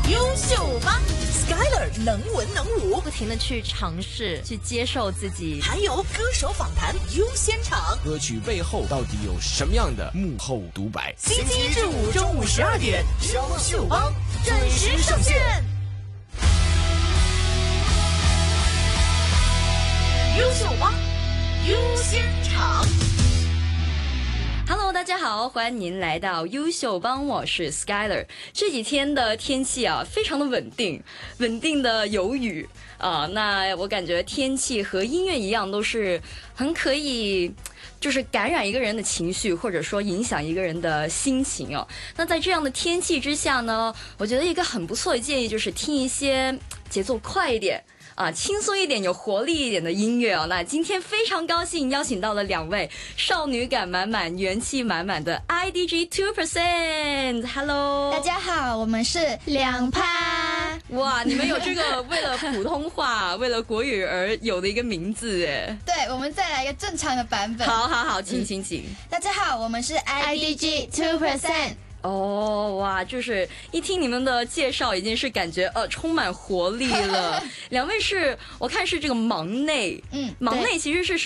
优秀帮 Skyler 能文能武， 不停的去尝试，去接受自己。 还有歌手访谈优先场， 歌曲背后到底有什么样的幕后独白？ 星期一至五中午12点，优秀帮准时上线。优秀帮优先场。 Hello， 大家好，欢迎您来到优秀帮，我是 Skyler。这几天的天气啊，非常的稳定，稳定的有雨啊。那我感觉天气和音乐一样，都是很可以，就是感染一个人的情绪，或者说影响一个人的心情哦。那在这样的天气之下呢，我觉得一个很不错的建议就是听一些节奏快一点。轻松一点、有活力一点的音乐哦。那今天非常高兴邀请到了2位少女感满满、元气满满的 IDG 2%。Hello， 大家好，我们是2趴。 哇，你们有这个为了普通话、为了国语而有的一个名字耶。 对，我们再来一个正常的版本。 好，请。 大家好，我们是 IDG 2%。 哇，就是一听你们的介绍，已经是感觉充满活力了。2位是我看是这个忙内，忙内其实是